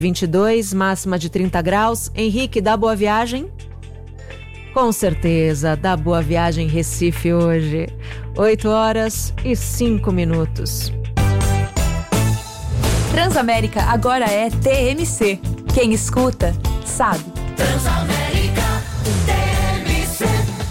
22, máxima de 30 graus. Henrique, dá boa viagem? Com certeza, dá boa viagem Recife hoje. 8h05. Transamérica agora é TMC. Quem escuta, sabe. Transamérica, TMC.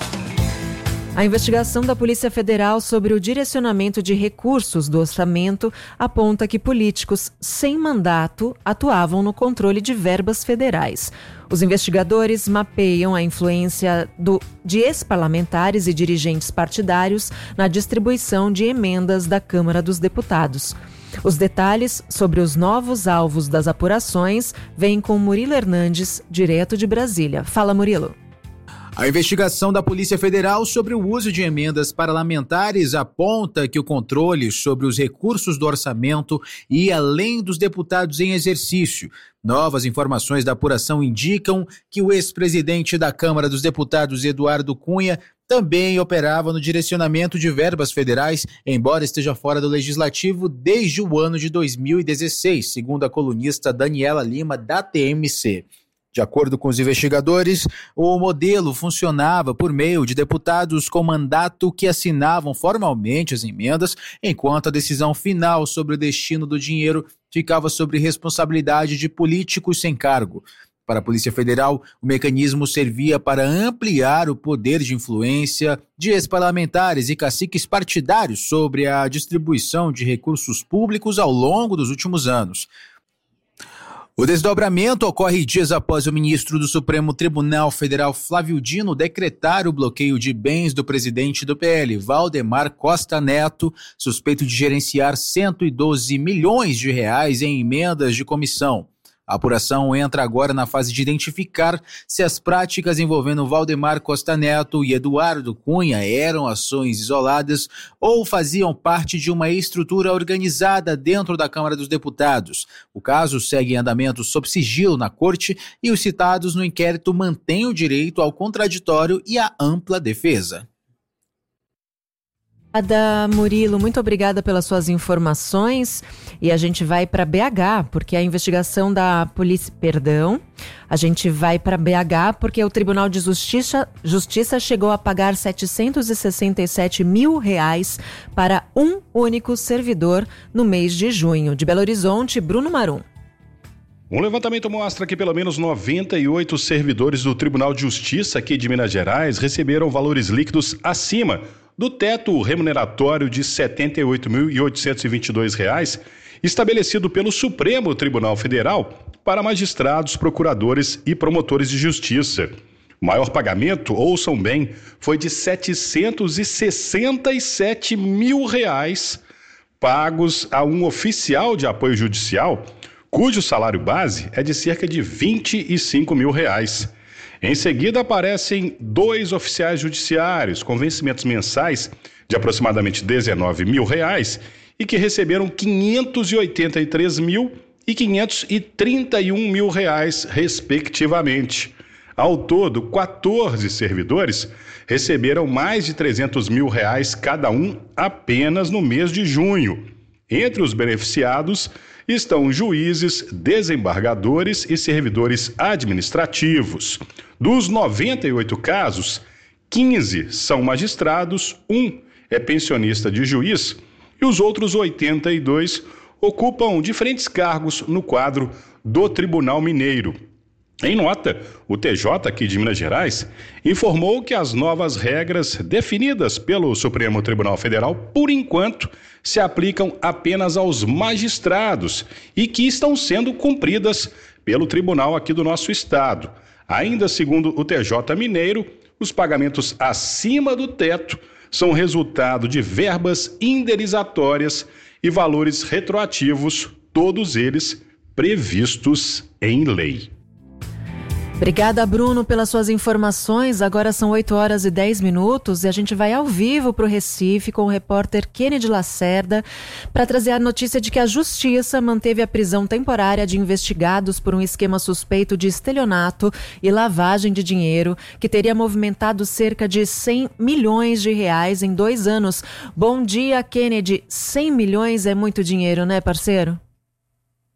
A investigação da Polícia Federal sobre o direcionamento de recursos do orçamento aponta que políticos sem mandato atuavam no controle de verbas federais. Os investigadores mapeiam a influência de ex-parlamentares e dirigentes partidários na distribuição de emendas da Câmara dos Deputados. Os detalhes sobre os novos alvos das apurações vêm com Murilo Hernandes, direto de Brasília. Fala, Murilo. A investigação da Polícia Federal sobre o uso de emendas parlamentares aponta que o controle sobre os recursos do orçamento ia além dos deputados em exercício. Novas informações da apuração indicam que o ex-presidente da Câmara dos Deputados, Eduardo Cunha, também operava no direcionamento de verbas federais, embora esteja fora do Legislativo desde o ano de 2016, segundo a colunista Daniela Lima, da TMC. De acordo com os investigadores, o modelo funcionava por meio de deputados com mandato que assinavam formalmente as emendas, enquanto a decisão final sobre o destino do dinheiro ficava sob responsabilidade de políticos sem cargo. Para a Polícia Federal, o mecanismo servia para ampliar o poder de influência de ex-parlamentares e caciques partidários sobre a distribuição de recursos públicos ao longo dos últimos anos. O desdobramento ocorre dias após o ministro do Supremo Tribunal Federal, Flávio Dino, decretar o bloqueio de bens do presidente do PL, Valdemar Costa Neto, suspeito de gerenciar 112 milhões de reais em emendas de comissão. A apuração entra agora na fase de identificar se as práticas envolvendo Valdemar Costa Neto e Eduardo Cunha eram ações isoladas ou faziam parte de uma estrutura organizada dentro da Câmara dos Deputados. O caso segue em andamento sob sigilo na Corte e os citados no inquérito mantêm o direito ao contraditório e à ampla defesa. Murilo, muito obrigada pelas suas informações. E a gente vai para BH, porque a investigação da polícia... A gente vai para BH porque o Tribunal de Justiça chegou a pagar R$767 mil para um único servidor no mês de junho. De Belo Horizonte, Bruno Marum. Um levantamento mostra que pelo menos 98 servidores do Tribunal de Justiça aqui de Minas Gerais receberam valores líquidos acima do teto remuneratório de R$ 78.822 estabelecido pelo Supremo Tribunal Federal para magistrados, procuradores e promotores de justiça. O maior pagamento, ouçam bem, foi de R$ 767 mil pagos a um oficial de apoio judicial, cujo salário base é de cerca de R$ 25 mil. Em seguida aparecem 2 oficiais judiciários com vencimentos mensais de aproximadamente R$ 19 mil e que receberam R$ 583 mil e R$ 531 mil, respectivamente. Ao todo, 14 servidores receberam mais de R$ 300 mil cada um apenas no mês de junho. Entre os beneficiados estão juízes, desembargadores e servidores administrativos. Dos 98 casos, 15 são magistrados, 1 é pensionista de juiz e os outros 82 ocupam diferentes cargos no quadro do Tribunal Mineiro. Em nota, o TJ aqui de Minas Gerais informou que as novas regras definidas pelo Supremo Tribunal Federal, por enquanto, se aplicam apenas aos magistrados e que estão sendo cumpridas pelo tribunal aqui do nosso estado. Ainda segundo o TJ Mineiro, os pagamentos acima do teto são resultado de verbas indenizatórias e valores retroativos, todos eles previstos em lei. Obrigada, Bruno, pelas suas informações. Agora são 8h10 e a gente vai ao vivo para o Recife com o repórter Kennedy Lacerda para trazer a notícia de que a Justiça manteve a prisão temporária de investigados por um esquema suspeito de estelionato e lavagem de dinheiro que teria movimentado cerca de 100 milhões de reais em 2 anos. Bom dia, Kennedy. 100 milhões é muito dinheiro, né, parceiro?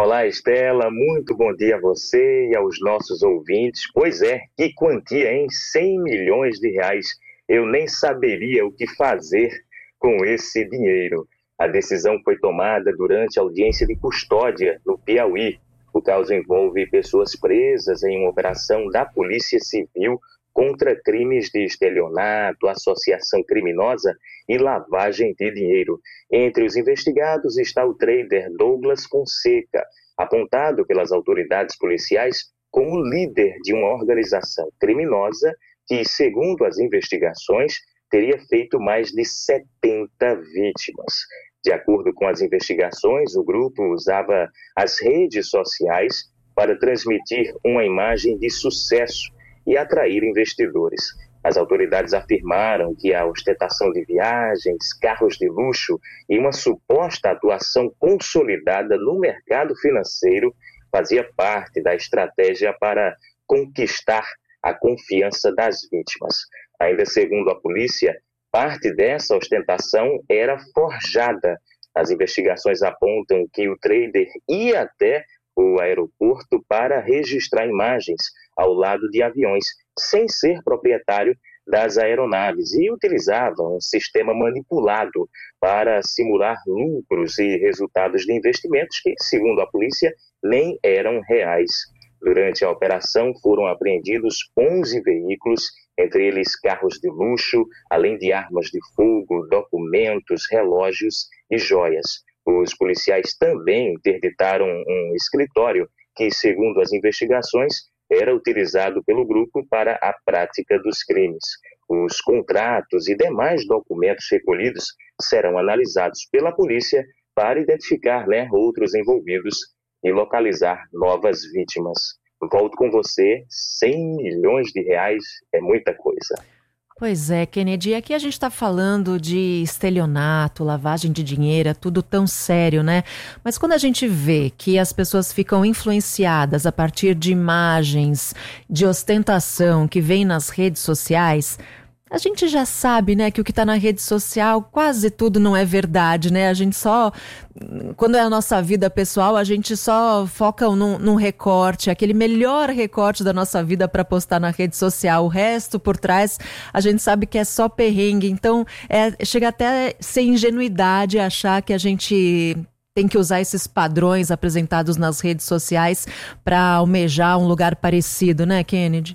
Olá, Estela, muito bom dia a você e aos nossos ouvintes. Pois é, que quantia, hein? 100 milhões de reais. Eu nem saberia o que fazer com esse dinheiro. A decisão foi tomada durante a audiência de custódia no Piauí. O caso envolve pessoas presas em uma operação da Polícia Civil contra crimes de estelionato, associação criminosa e lavagem de dinheiro. Entre os investigados está o trader Douglas Fonseca, apontado pelas autoridades policiais como líder de uma organização criminosa que, segundo as investigações, teria feito mais de 70 vítimas. De acordo com as investigações, o grupo usava as redes sociais para transmitir uma imagem de sucesso e atrair investidores. As autoridades afirmaram que a ostentação de viagens, carros de luxo e uma suposta atuação consolidada no mercado financeiro fazia parte da estratégia para conquistar a confiança das vítimas. Ainda segundo a polícia, parte dessa ostentação era forjada. As investigações apontam que o trader ia até o aeroporto para registrar imagens ao lado de aviões, sem ser proprietário das aeronaves, e utilizava um sistema manipulado para simular lucros e resultados de investimentos que, segundo a polícia, nem eram reais. Durante a operação foram apreendidos 11 veículos, entre eles carros de luxo, além de armas de fogo, documentos, relógios e joias. Os policiais também interditaram um escritório que, segundo as investigações, era utilizado pelo grupo para a prática dos crimes. Os contratos e demais documentos recolhidos serão analisados pela polícia para identificar outros envolvidos e localizar novas vítimas. Volto com você, 100 milhões de reais é muita coisa. Pois é, Kennedy, aqui a gente está falando de estelionato, lavagem de dinheiro, é tudo tão sério, né? Mas quando a gente vê que as pessoas ficam influenciadas a partir de imagens de ostentação que vem nas redes sociais, a gente já sabe, né, que o que está na rede social, quase tudo não é verdade, né? A gente só, quando é a nossa vida pessoal, a gente só foca num recorte, aquele melhor recorte da nossa vida para postar na rede social. O resto, por trás, a gente sabe que é só perrengue. Então, chega até a ser ingenuidade achar que a gente tem que usar esses padrões apresentados nas redes sociais para almejar um lugar parecido, né, Kennedy?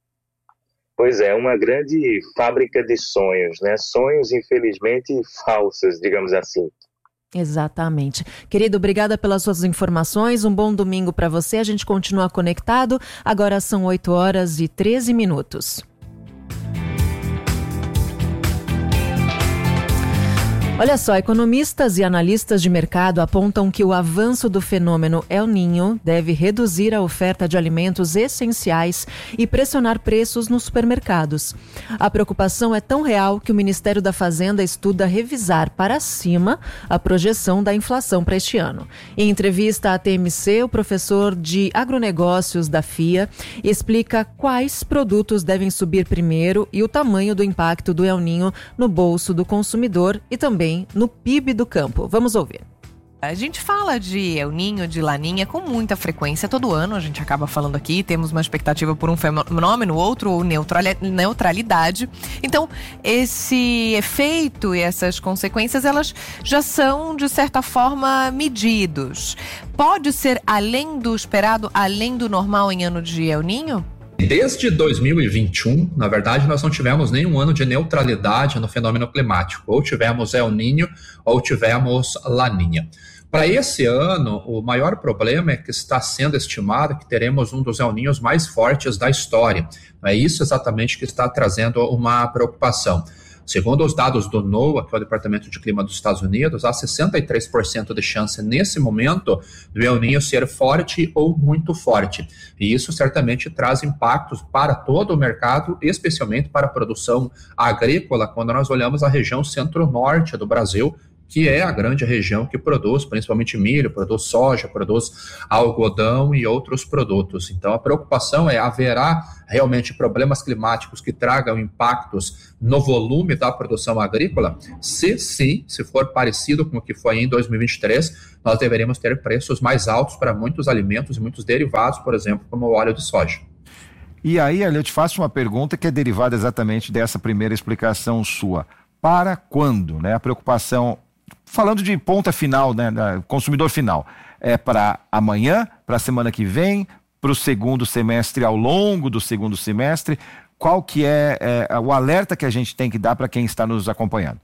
Pois é, uma grande fábrica de sonhos, né? Sonhos, infelizmente, falsos, digamos assim. Exatamente. Querido, obrigada pelas suas informações. Um bom domingo para você. A gente continua conectado. Agora são 8h13. Olha só, economistas e analistas de mercado apontam que o avanço do fenômeno El Niño deve reduzir a oferta de alimentos essenciais e pressionar preços nos supermercados. A preocupação é tão real que o Ministério da Fazenda estuda revisar para cima a projeção da inflação para este ano. Em entrevista à TMC, o professor de agronegócios da FIA explica quais produtos devem subir primeiro e o tamanho do impacto do El Niño no bolso do consumidor e também no PIB do campo. Vamos ouvir. A gente fala de El Niño, de Laninha com muita frequência. Todo ano a gente acaba falando aqui, temos uma expectativa por um fenômeno, outro, ou neutralidade. Então, esse efeito e essas consequências, elas já são, de certa forma, medidos. Pode ser além do esperado, além do normal em ano de El Niño? Desde 2021, na verdade, nós não tivemos nenhum ano de neutralidade no fenômeno climático. Ou tivemos El Niño ou tivemos Laninha. Para esse ano, o maior problema é que está sendo estimado que teremos um dos El Niños mais fortes da história. É isso exatamente que está trazendo uma preocupação. Segundo os dados do NOAA, que é o Departamento de Clima dos Estados Unidos, há 63% de chance nesse momento do El Niño ser forte ou muito forte. E isso certamente traz impactos para todo o mercado, especialmente para a produção agrícola, quando nós olhamos a região centro-norte do Brasil, que é a grande região que produz principalmente milho, produz soja, produz algodão e outros produtos. Então a preocupação é, haverá realmente problemas climáticos que tragam impactos no volume da produção agrícola? Se sim, se for parecido com o que foi em 2023, nós deveremos ter preços mais altos para muitos alimentos e muitos derivados, por exemplo, como o óleo de soja. E aí, eu te faço uma pergunta que é derivada exatamente dessa primeira explicação sua. Para quando, né? A preocupação, falando de ponta final, né, consumidor final, é para amanhã, para a semana que vem, para o segundo semestre, ao longo do segundo semestre? Qual que é o alerta que a gente tem que dar para quem está nos acompanhando?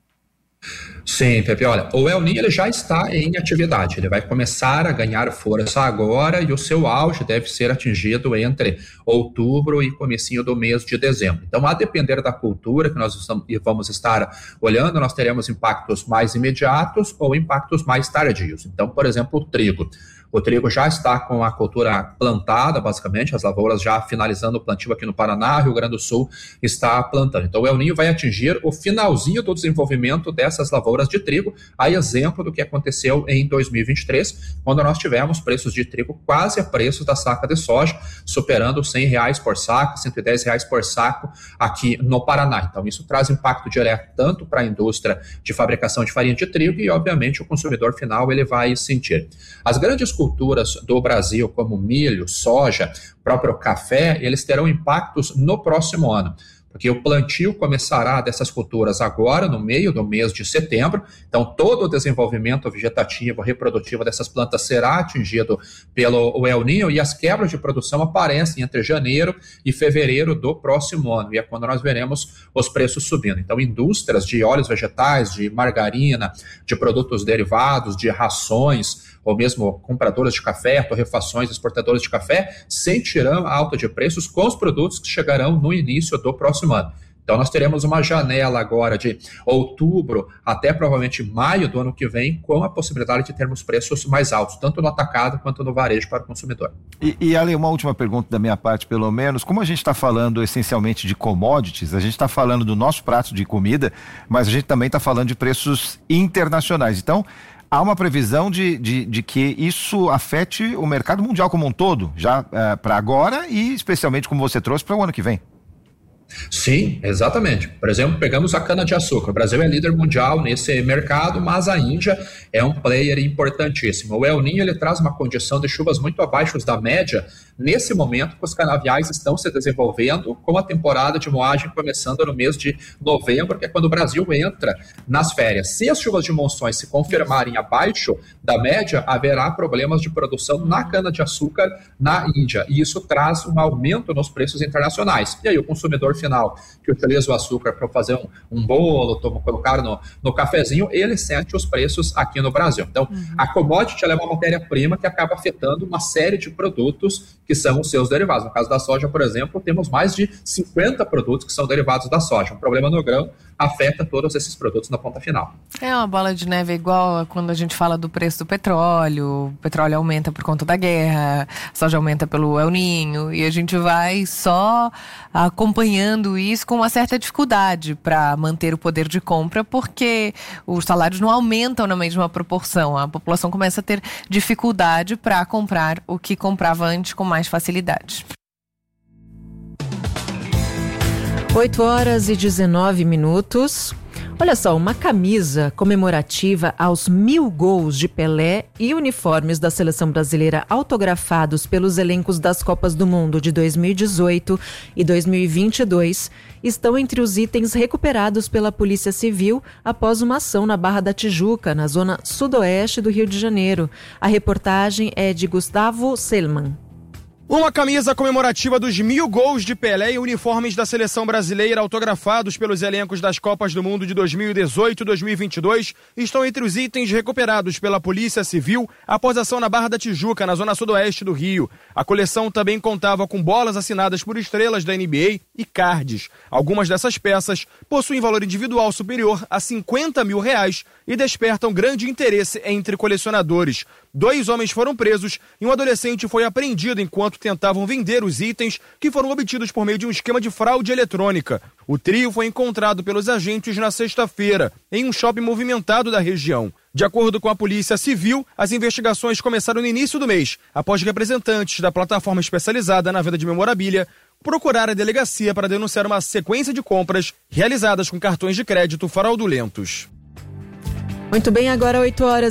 Sim, Pepe, olha, o El Niño ele já está em atividade, ele vai começar a ganhar força agora e o seu auge deve ser atingido entre outubro e comecinho do mês de dezembro. Então, a depender da cultura que nós vamos estar olhando, nós teremos impactos mais imediatos ou impactos mais tardios. Então, por exemplo, o trigo. O trigo já está com a cultura plantada, basicamente, as lavouras já finalizando o plantio aqui no Paraná, Rio Grande do Sul está plantando. Então o El Niño vai atingir o finalzinho do desenvolvimento dessas lavouras de trigo, a exemplo do que aconteceu em 2023, quando nós tivemos preços de trigo quase a preços da saca de soja, superando R$100 por saco, R$110 por saco aqui no Paraná. Então isso traz impacto direto tanto para a indústria de fabricação de farinha de trigo e, obviamente, o consumidor final ele vai sentir. As grandes culturas do Brasil, como milho, soja, próprio café, eles terão impactos no próximo ano, porque o plantio começará dessas culturas agora, no meio do mês de setembro, então todo o desenvolvimento vegetativo, reprodutivo dessas plantas será atingido pelo El Niño e as quebras de produção aparecem entre janeiro e fevereiro do próximo ano, e é quando nós veremos os preços subindo. Então indústrias de óleos vegetais, de margarina, de produtos derivados, de rações, ou mesmo compradoras de café, torrefações, exportadoras de café, sentirão a alta de preços com os produtos que chegarão no início do próximo ano. Então nós teremos uma janela agora de outubro até provavelmente maio do ano que vem, com a possibilidade de termos preços mais altos, tanto no atacado quanto no varejo para o consumidor. E Ale, uma última pergunta da minha parte, pelo menos. Como a gente está falando essencialmente de commodities, a gente está falando do nosso prato de comida, mas a gente também está falando de preços internacionais. Então, há uma previsão de que isso afete o mercado mundial como um todo, já para agora e especialmente, como você trouxe, para o ano que vem. Sim, exatamente. Por exemplo, pegamos a cana-de-açúcar. O Brasil é líder mundial nesse mercado, mas a Índia é um player importantíssimo. O El Niño ele traz uma condição de chuvas muito abaixo da média. Nesse momento, os canaviais estão se desenvolvendo, com a temporada de moagem começando no mês de novembro, que é quando o Brasil entra nas férias. Se as chuvas de monções se confirmarem abaixo da média, haverá problemas de produção na cana-de-açúcar na Índia. E isso traz um aumento nos preços internacionais. E aí o consumidor final que utiliza o açúcar para fazer um bolo, colocar no cafezinho, ele sente os preços aqui no Brasil. Então, a commodity ela é uma matéria-prima que acaba afetando uma série de produtos que são os seus derivados. No caso da soja, por exemplo, temos mais de 50 produtos que são derivados da soja. Um problema no grão afeta todos esses produtos na ponta final. É uma bola de neve igual quando a gente fala do preço do petróleo. O petróleo aumenta por conta da guerra, a soja aumenta pelo El Niño, e a gente vai só acompanhando isso com uma certa dificuldade para manter o poder de compra, porque os salários não aumentam na mesma proporção. A população começa a ter dificuldade para comprar o que comprava antes com mais facilidade. 8h19. Olha só, uma camisa comemorativa aos 1000 gols de Pelé e uniformes da seleção brasileira autografados pelos elencos das Copas do Mundo de 2018 e 2022 estão entre os itens recuperados pela Polícia Civil após uma ação na Barra da Tijuca, na zona sudoeste do Rio de Janeiro. A reportagem é de Gustavo Selman. Uma camisa comemorativa dos 1000 gols de Pelé e uniformes da seleção brasileira autografados pelos elencos das Copas do Mundo de 2018 e 2022 estão entre os itens recuperados pela Polícia Civil após ação na Barra da Tijuca, na zona sudoeste do Rio. A coleção também contava com bolas assinadas por estrelas da NBA e cards. Algumas dessas peças possuem valor individual superior a R$50 mil e despertam grande interesse entre colecionadores. 2 homens foram presos e um adolescente foi apreendido enquanto tentavam vender os itens que foram obtidos por meio de um esquema de fraude eletrônica. O trio foi encontrado pelos agentes na sexta-feira, em um shopping movimentado da região. De acordo com a Polícia Civil, as investigações começaram no início do mês, após representantes da plataforma especializada na venda de memorabilia procuraram a delegacia para denunciar uma sequência de compras realizadas com cartões de crédito fraudulentos. Muito bem, agora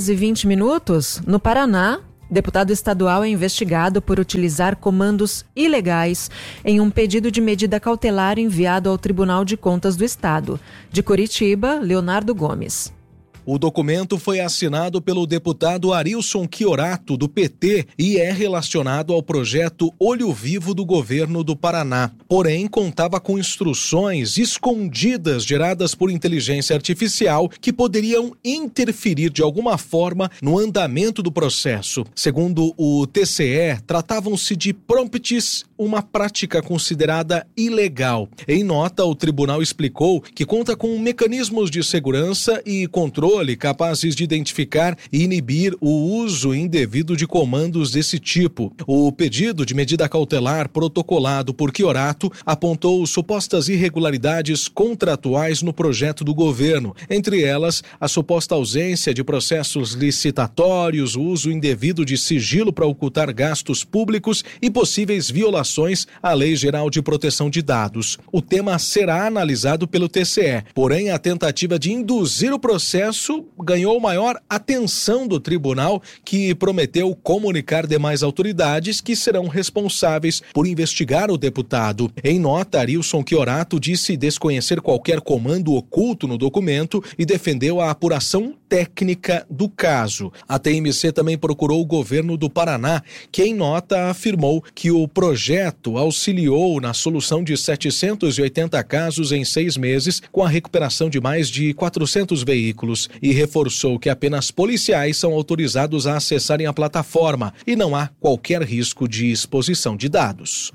8h20. No Paraná, deputado estadual é investigado por utilizar comandos ilegais em um pedido de medida cautelar enviado ao Tribunal de Contas do Estado. De Curitiba, Leonardo Gomes. O documento foi assinado pelo deputado Arilson Chiorato, do PT, e é relacionado ao projeto Olho Vivo do governo do Paraná. Porém, contava com instruções escondidas geradas por inteligência artificial que poderiam interferir de alguma forma no andamento do processo. Segundo o TCE, tratavam-se de prompts, uma prática considerada ilegal. Em nota, o tribunal explicou que conta com mecanismos de segurança e controle capazes de identificar e inibir o uso indevido de comandos desse tipo. O pedido de medida cautelar protocolado por Chiorato apontou supostas irregularidades contratuais no projeto do governo, entre elas a suposta ausência de processos licitatórios, o uso indevido de sigilo para ocultar gastos públicos e possíveis violações à Lei Geral de Proteção de Dados. O tema será analisado pelo TCE, porém a tentativa de induzir o processo ganhou maior atenção do tribunal, que prometeu comunicar demais autoridades que serão responsáveis por investigar o deputado. Em nota, Arilson Chiorato disse desconhecer qualquer comando oculto no documento e defendeu a apuração técnica do caso. A TMC também procurou o governo do Paraná, que em nota afirmou que o projeto auxiliou na solução de 780 casos em 6 meses, com a recuperação de mais de 400 veículos, e reforçou que apenas policiais são autorizados a acessarem a plataforma e não há qualquer risco de exposição de dados.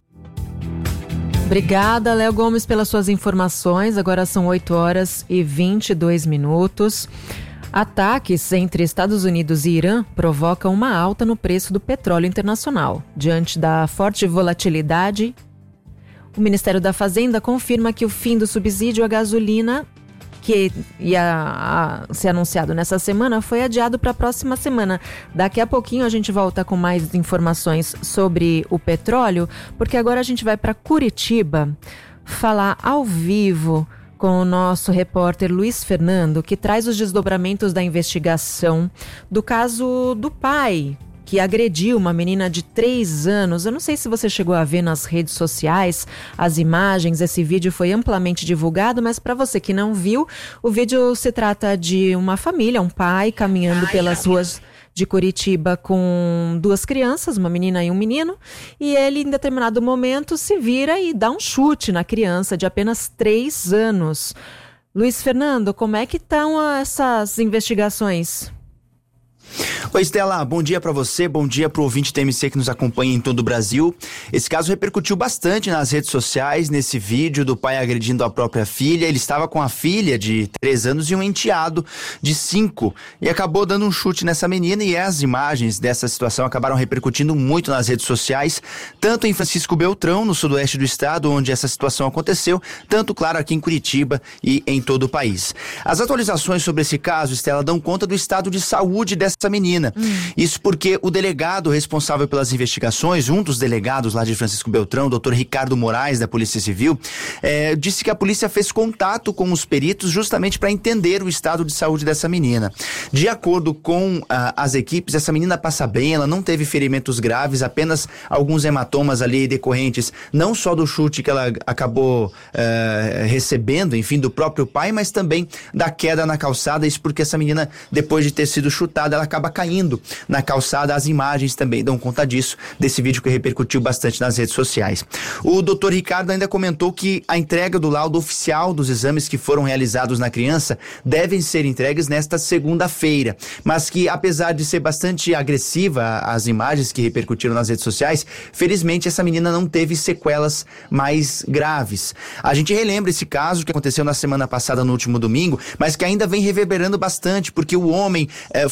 Obrigada, Léo Gomes, pelas suas informações. Agora são 8h22. Ataques entre Estados Unidos e Irã provocam uma alta no preço do petróleo internacional. Diante da forte volatilidade, o Ministério da Fazenda confirma que o fim do subsídio à gasolina, que ia ser anunciado nessa semana, foi adiado para a próxima semana. Daqui a pouquinho a gente volta com mais informações sobre o petróleo, porque agora a gente vai para Curitiba falar ao vivo com o nosso repórter Luiz Fernando, que traz os desdobramentos da investigação do caso do pai que agrediu uma menina de 3 anos. Eu não sei se você chegou a ver nas redes sociais as imagens, esse vídeo foi amplamente divulgado, mas para você que não viu, o vídeo se trata de uma família, um pai caminhando pelas ruas de Curitiba com 2 crianças, uma menina e um menino, e ele em determinado momento se vira e dá um chute na criança de apenas 3 anos. Luiz Fernando, como é que estão essas investigações? Oi, Estela, bom dia para você, bom dia pro ouvinte TMC que nos acompanha em todo o Brasil. Esse caso repercutiu bastante nas redes sociais, nesse vídeo do pai agredindo a própria filha. Ele estava com a filha de 3 anos e um enteado de 5 e acabou dando um chute nessa menina, e as imagens dessa situação acabaram repercutindo muito nas redes sociais, tanto em Francisco Beltrão, no sudoeste do estado, onde essa situação aconteceu, tanto, claro, aqui em Curitiba e em todo o país. As atualizações sobre esse caso, Estela, dão conta do estado de saúde dessa menina. Isso porque o delegado responsável pelas investigações, um dos delegados lá de Francisco Beltrão, o Dr. Ricardo Moraes, da Polícia Civil, disse que a polícia fez contato com os peritos justamente para entender o estado de saúde dessa menina. De acordo com as equipes, essa menina passa bem, ela não teve ferimentos graves, apenas alguns hematomas ali decorrentes, não só do chute que ela acabou recebendo, enfim, do próprio pai, mas também da queda na calçada. Isso porque essa menina, depois de ter sido chutada, ela acaba caindo na calçada. As imagens também dão conta disso, desse vídeo que repercutiu bastante nas redes sociais. O doutor Ricardo ainda comentou que a entrega do laudo oficial dos exames que foram realizados na criança devem ser entregues nesta segunda-feira, mas que, apesar de ser bastante agressiva as imagens que repercutiram nas redes sociais, felizmente essa menina não teve sequelas mais graves. A gente relembra esse caso que aconteceu na semana passada, no último domingo, mas que ainda vem reverberando bastante, porque o homem foi procurado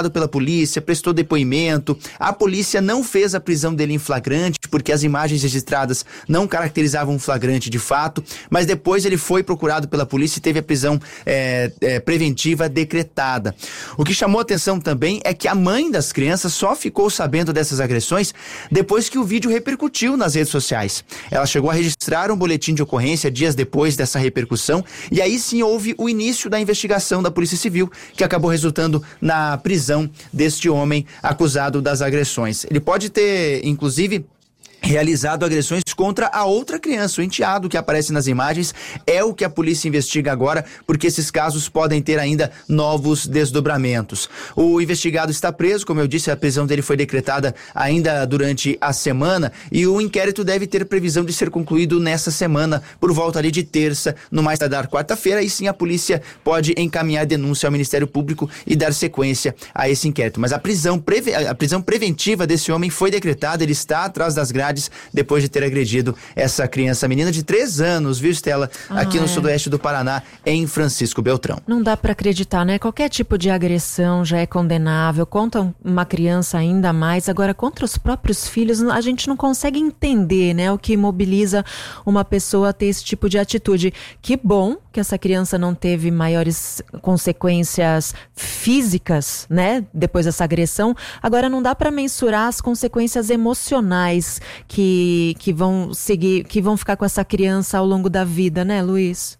questionado pela polícia, prestou depoimento. A polícia não fez a prisão dele em flagrante, porque as imagens registradas não caracterizavam um flagrante de fato, mas depois ele foi procurado pela polícia e teve a prisão preventiva decretada. O que chamou atenção também é que a mãe das crianças só ficou sabendo dessas agressões depois que o vídeo repercutiu nas redes sociais. Ela chegou a registrar um boletim de ocorrência dias depois dessa repercussão, e aí sim houve o início da investigação da Polícia Civil, que acabou resultando na prisão deste homem acusado das agressões. Ele pode ter, inclusive, realizado agressões contra a outra criança. O enteado que aparece nas imagens é o que a polícia investiga agora, porque esses casos podem ter ainda novos desdobramentos. O investigado está preso, como eu disse, a prisão dele foi decretada ainda durante a semana, e o inquérito deve ter previsão de ser concluído nessa semana, por volta ali de terça, no mais tardar quarta-feira, e sim a polícia pode encaminhar denúncia ao Ministério Público e dar sequência a esse inquérito. Mas a prisão preventiva desse homem foi decretada, ele está atrás das grades depois de ter agredido essa criança, menina de 3 anos, viu, Estela? Aqui no sudoeste do Paraná, em Francisco Beltrão. Não dá para acreditar, né? Qualquer tipo de agressão já é condenável, contra uma criança ainda mais. Agora, contra os próprios filhos, a gente não consegue entender, né? O que mobiliza uma pessoa a ter esse tipo de atitude. Que bom que essa criança não teve maiores consequências físicas, né? Depois dessa agressão. Agora, não dá para mensurar as consequências emocionais que vão seguir, que vão ficar com essa criança ao longo da vida, né, Luiz?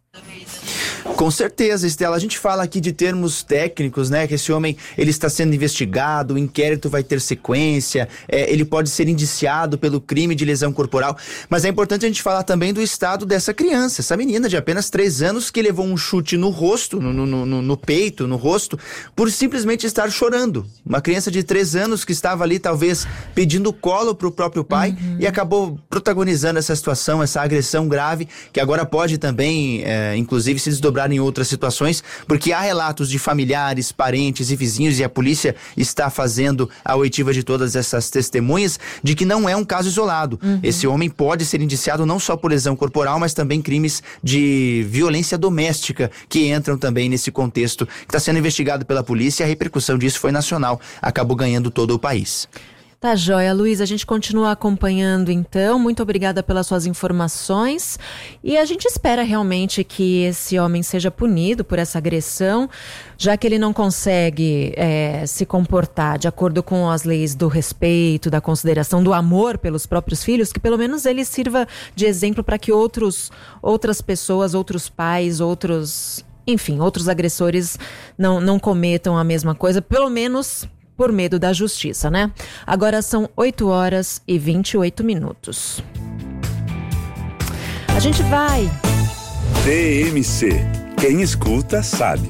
Com certeza, Estela. A gente fala aqui de termos técnicos, né? Que esse homem, ele está sendo investigado, o inquérito vai ter sequência, ele pode ser indiciado pelo crime de lesão corporal, mas é importante a gente falar também do estado dessa criança, essa menina de apenas 3 anos que levou um chute no rosto, no peito, no rosto, por simplesmente estar chorando. Uma criança de 3 anos que estava ali, talvez, pedindo colo para o próprio pai e acabou protagonizando essa situação, essa agressão grave, que agora pode também, inclusive, se desdobrar em outras situações, porque há relatos de familiares, parentes e vizinhos, e a polícia está fazendo a oitiva de todas essas testemunhas, de que não é um caso isolado. Esse homem pode ser indiciado não só por lesão corporal, mas também crimes de violência doméstica, que entram também nesse contexto, que está sendo investigado pela polícia, e a repercussão disso foi nacional, acabou ganhando todo o país. Tá joia, Luiz, a gente continua acompanhando então, muito obrigada pelas suas informações, e a gente espera realmente que esse homem seja punido por essa agressão, já que ele não consegue se comportar de acordo com as leis do respeito, da consideração, do amor pelos próprios filhos, que pelo menos ele sirva de exemplo para que outras pessoas, outros pais, outros agressores não cometam a mesma coisa, pelo menos por medo da justiça, né? Agora são 8h28. A gente vai. TMC. Quem escuta sabe.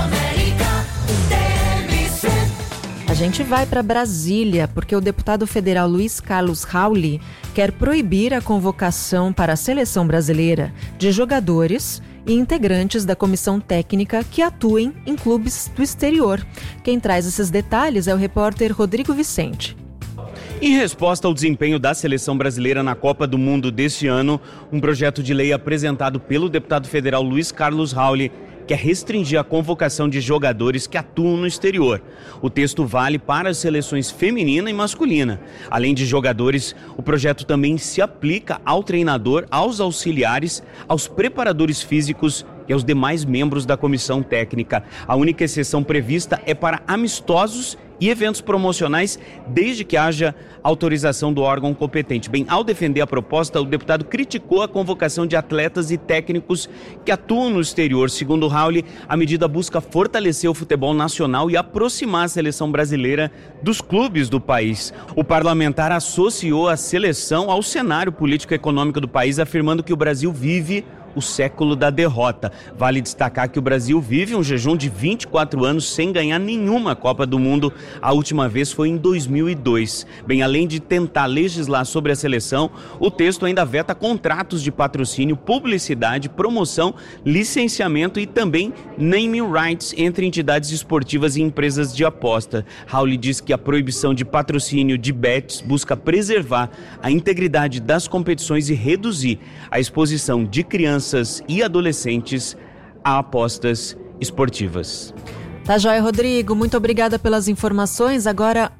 A gente vai para Brasília, porque o deputado federal Luiz Carlos Rauli quer proibir a convocação para a seleção brasileira de jogadores e integrantes da comissão técnica que atuem em clubes do exterior. Quem traz esses detalhes é o repórter Rodrigo Vicente. Em resposta ao desempenho da seleção brasileira na Copa do Mundo deste ano, um projeto de lei apresentado pelo deputado federal Luiz Carlos Rauli quer restringir a convocação de jogadores que atuam no exterior. O texto vale para as seleções feminina e masculina. Além de jogadores, o projeto também se aplica ao treinador, aos auxiliares, aos preparadores físicos e aos demais membros da comissão técnica. A única exceção prevista é para amistosos e eventos promocionais, desde que haja autorização do órgão competente. Bem, ao defender a proposta, o deputado criticou a convocação de atletas e técnicos que atuam no exterior. Segundo Rauli, a medida busca fortalecer o futebol nacional e aproximar a seleção brasileira dos clubes do país. O parlamentar associou a seleção ao cenário político-econômico do país, afirmando que o Brasil vive o século da derrota. Vale destacar que o Brasil vive um jejum de 24 anos sem ganhar nenhuma Copa do Mundo. A última vez foi em 2002. Bem, além de tentar legislar sobre a seleção, o texto ainda veta contratos de patrocínio, publicidade, promoção, licenciamento e também naming rights entre entidades esportivas e empresas de aposta. Rauli diz que a proibição de patrocínio de bets busca preservar a integridade das competições e reduzir a exposição de crianças e adolescentes a apostas esportivas. Tá joia, Rodrigo. Muito obrigada pelas informações. Agora,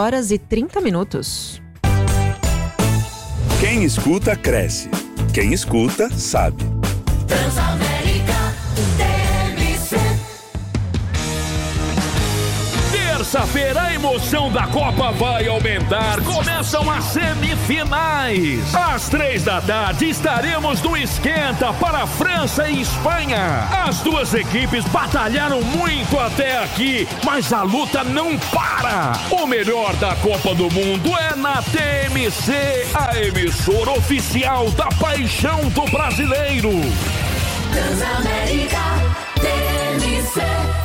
8h30. Quem escuta, cresce. Quem escuta, sabe. Transamérica TMC. Terça-feira, a emoção da Copa vai aumentar. Começam as semifinais. Às 15h estaremos no Esquenta para a França e Espanha. As duas equipes batalharam muito até aqui, mas a luta não para. O melhor da Copa do Mundo é na TMC, a emissora oficial da paixão do brasileiro. Transamérica TMC.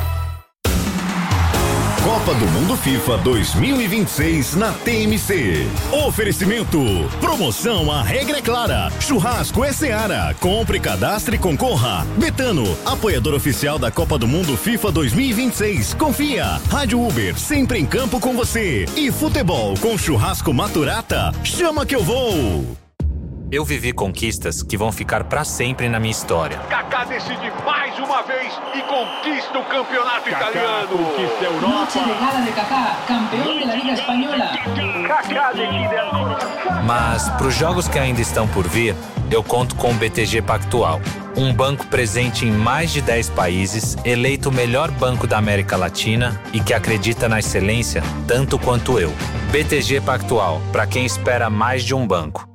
Copa do Mundo FIFA 2026 na TMC. Oferecimento. Promoção A Regra é Clara. Churrasco é Seara. Compre, cadastre e concorra. Betano, apoiador oficial da Copa do Mundo FIFA 2026. Confia. Rádio Uber, sempre em campo com você. E futebol com Churrasco Maturata. Chama que eu vou. Eu vivi conquistas que vão ficar pra sempre na minha história. Kaká decide mais uma vez e conquista o campeonato italiano. Conquista a Europa. Noche de gala de Kaká, campeão da Liga Espanhola. Kaká decide. Mas pros jogos que ainda estão por vir, eu conto com o BTG Pactual. Um banco presente em mais de 10 países, eleito o melhor banco da América Latina e que acredita na excelência tanto quanto eu. BTG Pactual, para quem espera mais de um banco.